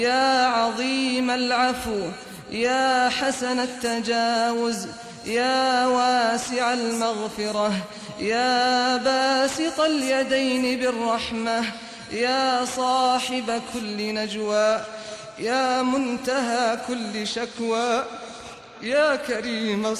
يا عظيم العفو، يا حسن التجاوز، يا واسع المغفرة، يا باسط اليدين بالرحمة، يا صاحب كل نجوى، يا منتهى كل شكوى، يا كريم